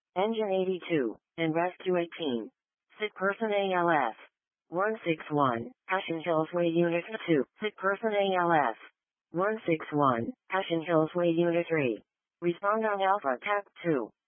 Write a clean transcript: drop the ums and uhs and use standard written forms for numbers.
Engine 82, and Rescue 18. Sick person ALS. 161, Ashen Hills Way Unit 2. Sick person ALS. 161, Ashen Hills Way Unit 3. Respond on Alpha TAC 2.